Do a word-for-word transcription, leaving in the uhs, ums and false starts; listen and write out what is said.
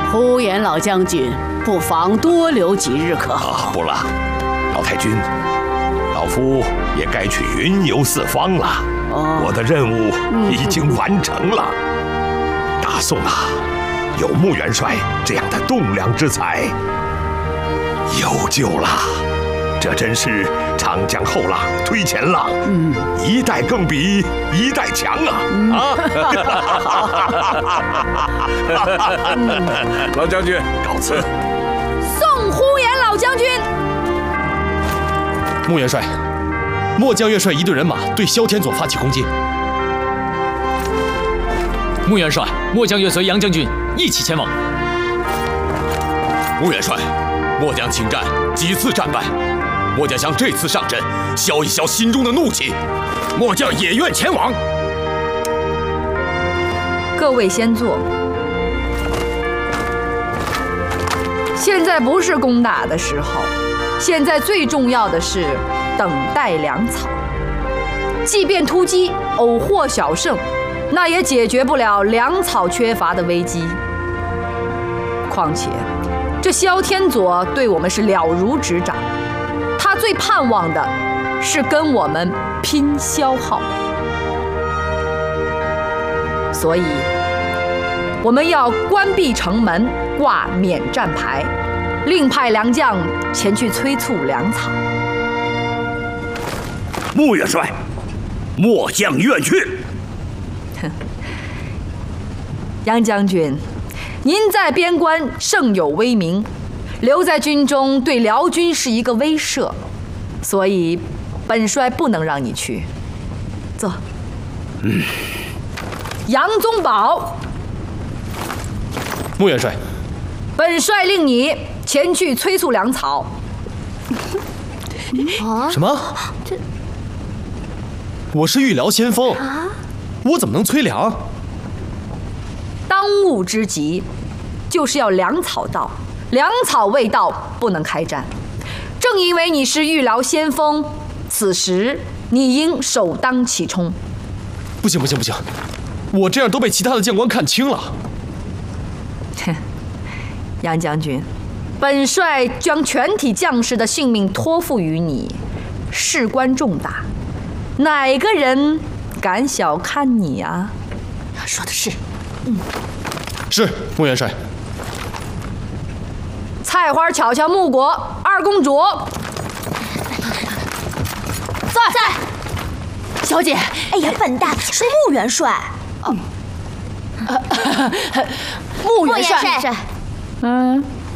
呼延老将军，不妨多留几日可好？ 啊，不了，老太君，老夫也该去云游四方了。哦、我的任务已经完成了。嗯、大宋啊，有穆元帅这样的栋梁之才，有救了。这真是长江后浪推前浪，嗯，一代更比一代强啊！嗯、啊！ 老将军， 告辞。 送呼延老将军。 穆元帅，末将愿率一队人马对萧天佐发起攻击。 穆元帅，末将愿随杨将军一起前往。 穆元帅，末将请战几次战败。末将想这次上阵，消一消心中的怒气，末将也愿前往。 各位先坐。现在不是攻打的时候，现在最重要的是等待粮草。即便突击偶获小胜，那也解决不了粮草缺乏的危机。况且，这萧天佐对我们是了如指掌。他最盼望的是跟我们拼消耗，所以我们要关闭城门，挂免战牌，另派良将前去催促粮草。 穆元帅，末将愿去。 哼，杨将军，您在边关盛有威名。留在军中对辽军是一个威慑，所以本帅不能让你去。坐。嗯。杨宗保， 穆元帅， 本帅令你前去催促粮草。 啊？什么？这我是御辽先锋，啊、我怎么能催粮？ 当务之急就是要粮草到。粮草未到，不能开战。正因为你是御辽先锋，此时你应首当其冲。 不行不行不行，我这样都被其他的将官看清了。 哼，杨将军，本帅将全体将士的性命托付于你，事关重大，哪个人敢小看你啊？ 说的是。 嗯， 是穆元帅。 菜花巧巧穆国二公主， 在在，小姐。 哎呀，笨蛋，是穆元帅。 哦，穆元帅。 嗯，